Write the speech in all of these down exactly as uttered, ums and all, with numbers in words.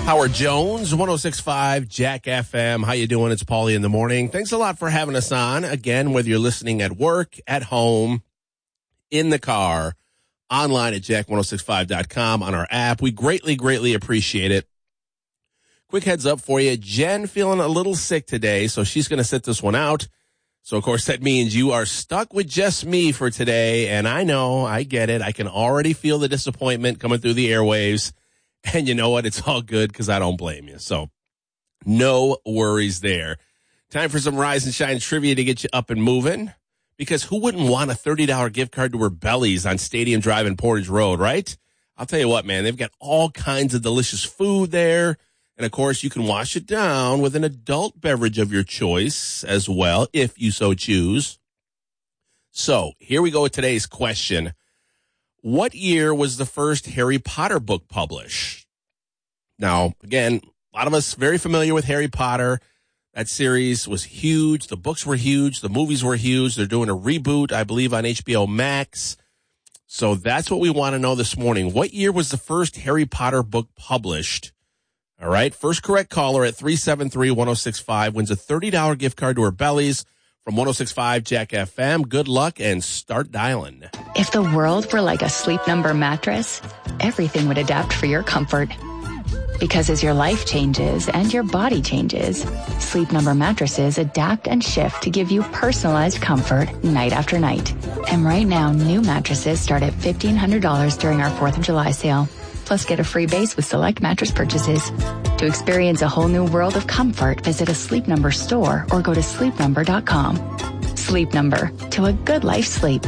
Howard Jones, one oh six point five Jack F M. How you doing? It's Paulie in the morning. Thanks a lot for having us on. Again, whether you're listening at work, at home, in the car, online at jack one oh six five dot com, on our app. We greatly, greatly appreciate it. Quick heads up for you. Jen feeling a little sick today, so she's going to sit this one out. So, of course, that means you are stuck with just me for today. And I know, I get it. I can already feel the disappointment coming through the airwaves. And you know what? It's all good because I don't blame you. So no worries there. Time for some Rise and Shine trivia to get you up and moving. Because who wouldn't want a thirty dollars gift card to Rebelli's on Stadium Drive and Portage Road, right? I'll tell you what, man. They've got all kinds of delicious food there. And, of course, you can wash it down with an adult beverage of your choice as well, if you so choose. So here we go with today's question. What year was the first Harry Potter book published? Now, again, a lot of us very familiar with Harry Potter. That series was huge. The books were huge. The movies were huge. They're doing a reboot, I believe, on H B O Max. So that's what we want to know this morning. What year was the first Harry Potter book published? All right. First correct caller at three seven three, one oh six five wins a thirty dollars gift card to Rebelli's from one oh six point five Jack F M. Good luck and start dialing. If the world were like a Sleep Number mattress, everything would adapt for your comfort. Because as your life changes and your body changes, Sleep Number mattresses adapt and shift to give you personalized comfort night after night. And right now, new mattresses start at fifteen hundred dollars during our fourth of July sale. Plus, get a free base with select mattress purchases. To experience a whole new world of comfort, visit a Sleep Number store or go to sleep number dot com. Sleep Number, to a good life sleep.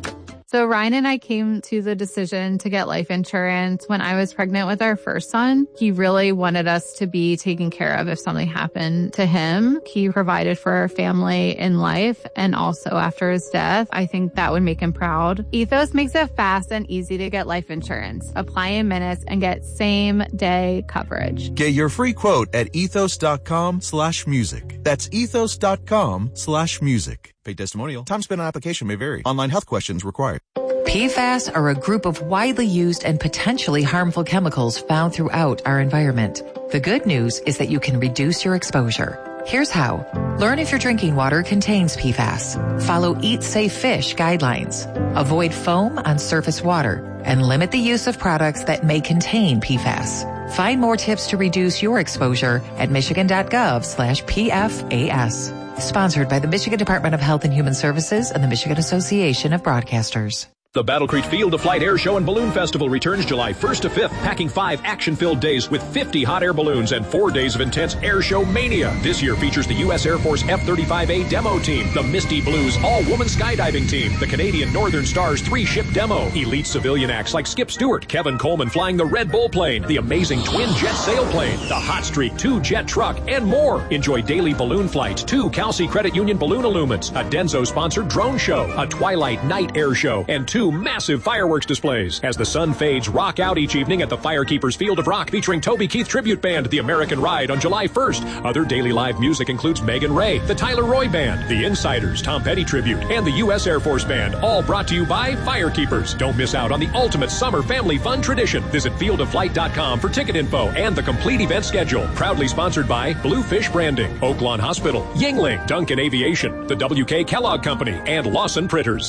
So Ryan and I came to the decision to get life insurance when I was pregnant with our first son. He really wanted us to be taken care of if something happened to him. He provided for our family in life and also after his death. I think that would make him proud. Ethos makes it fast and easy to get life insurance. Apply in minutes and get same day coverage. Get your free quote at ethos.com slash music. That's ethos.com slash music. Paid testimonial. Time spent on application may vary. Online health questions required. P F A S are a group of widely used and potentially harmful chemicals found throughout our environment. The good news is that you can reduce your exposure. Here's how. Learn if your drinking water contains P F A S. Follow Eat Safe Fish guidelines. Avoid foam on surface water and limit the use of products that may contain P F A S. Find more tips to reduce your exposure at michigan.gov slash P F A S. Sponsored by the Michigan Department of Health and Human Services and the Michigan Association of Broadcasters. The Battle Creek Field of Flight Air Show and Balloon Festival returns July first to fifth, packing five action-filled days with fifty hot air balloons and four days of intense air show mania. This year features the U S Air Force F thirty-five A demo team, the Misty Blues all-woman skydiving team, the Canadian Northern Stars three-ship demo, elite civilian acts like Skip Stewart, Kevin Coleman flying the Red Bull plane, the amazing twin-jet sailplane, the Hot Streak two-jet truck, and more. Enjoy daily balloon flights, two Kelsey Credit Union balloon illumins, a Denso-sponsored drone show, a Twilight night air show, and two massive fireworks displays. As the sun fades, rock out each evening at the Firekeepers Field of Rock featuring Toby Keith Tribute Band, The American Ride on July first. Other daily live music includes Megan Ray, the Tyler Roy Band, The Insiders, Tom Petty Tribute, and the U S Air Force Band, all brought to you by Firekeepers. Don't miss out on the ultimate summer family fun tradition. Visit field of flight dot com for ticket info and the complete event schedule. Proudly sponsored by Bluefish Branding, Oaklawn Hospital, Yingling, Duncan Aviation, the W K Kellogg Company, and Lawson Pritters.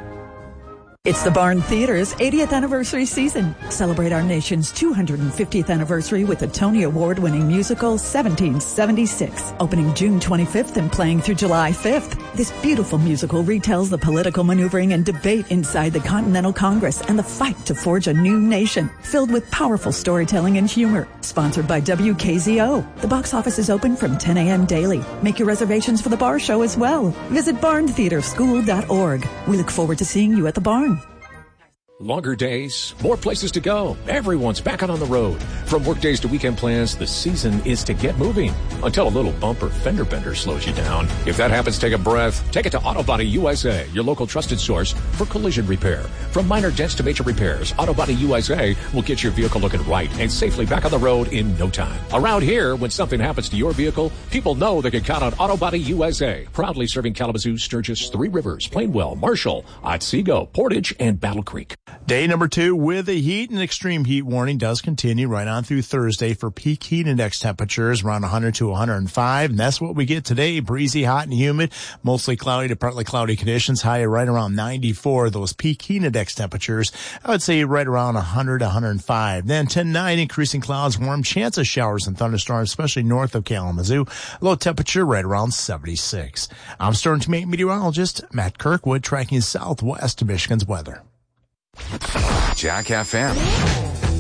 It's the Barn Theater's eightieth anniversary season. Celebrate our nation's two hundred fiftieth anniversary with the Tony Award-winning musical seventeen seventy-six. Opening June twenty-fifth and playing through July fifth. This beautiful musical retells the political maneuvering and debate inside the Continental Congress and the fight to forge a new nation. Filled with powerful storytelling and humor. Sponsored by W K Z O. The box office is open from ten a.m. daily. Make your reservations for the Bar Show as well. Visit barn theater school dot org. We look forward to seeing you at the Barn. Longer days, more places to go. Everyone's back out on the road. From work days to weekend plans, the season is to get moving until a little bumper fender bender slows you down. If that happens, take a breath. Take it to Auto Body U S A, your local trusted source for collision repair. From minor dents to major repairs, Auto Body U S A will get your vehicle looking right and safely back on the road in no time. Around here, when something happens to your vehicle, people know they can count on Auto Body U S A. Proudly serving Kalamazoo, Sturgis, Three Rivers, Plainwell, Marshall, Otsego, Portage, and Battle Creek. Day number two with a heat and extreme heat warning does continue right on on through Thursday for peak heat index temperatures around one hundred to one hundred five. And that's what we get today. Breezy, hot, and humid. Mostly cloudy to partly cloudy conditions. High right around ninety-four. Those peak heat index temperatures, I would say right around one hundred to one hundred five. Then tonight, increasing clouds, warm, chance of showers and thunderstorms, especially north of Kalamazoo. Low temperature right around seventy-six. I'm Storm Team eight meteorologist Matt Kirkwood, tracking southwest to Michigan's weather. Jack F M.